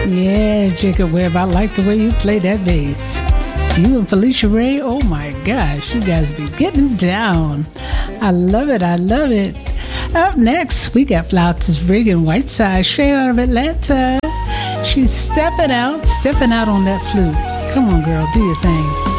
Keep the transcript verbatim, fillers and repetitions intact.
Yeah, Jacob Webb, I like the way you play that bass. You and Felicia Ray, oh my gosh, you guys be getting down. I love it, I love it. Up next, we got Flautas Regan Whiteside, straight out of Atlanta. She's stepping out, stepping out on that flute. Come on, girl, do your thing.